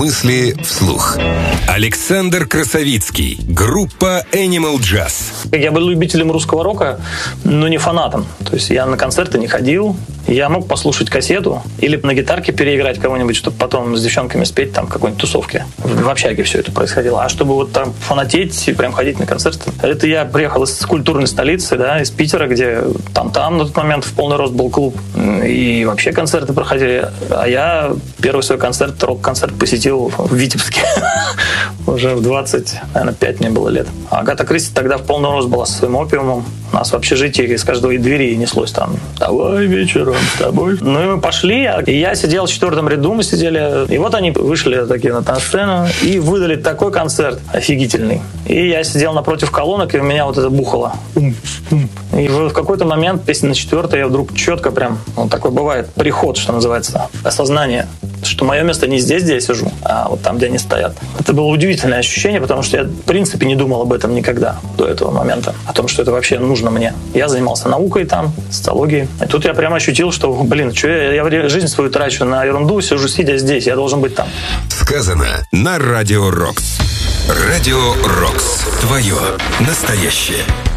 Мысли вслух. Александр Красовицкий. Группа Animal Jazz. Я был любителем русского рока, но не фанатом. То есть я на концерты не ходил. Я мог послушать кассету или на гитарке переиграть кого-нибудь, чтобы потом с девчонками спеть там какой-нибудь тусовке. В общаге все это происходило. А чтобы вот там фанатеть и прям ходить на концерты, это я приехал из культурной столицы, да, из Питера, где там на тот момент в полный рост был клуб. И вообще концерты проходили. А я первый свой концерт, рок-концерт посетил в Витебске. Уже в 25 мне было лет. А Агата Кристи тогда в полный рост была со своим опиумом. У нас в общежитии из каждой двери неслось там: «Давай вечером с тобой». Ну и мы пошли, и я сидел в 4-м ряду, мы сидели. И вот они вышли такие на сцену и выдали такой концерт офигительный. И я сидел напротив колонок, и у меня вот это бухало. И в какой-то момент, песня на 4-й, я вдруг четко прям, вот такой бывает приход, что называется, осознание, что мое место не здесь, где я сижу, а вот там, где они стоят. Это было удивительное ощущение, потому что я, в принципе, не думал об этом никогда до этого момента, о том, что это вообще нужно мне. Я занимался наукой там, социологией. И тут я прямо ощутил, что, что я жизнь свою трачу на ерунду, сижу, сидя здесь, я должен быть там. Сказано на Радио Рокс. Радио Рокс. Твое настоящее.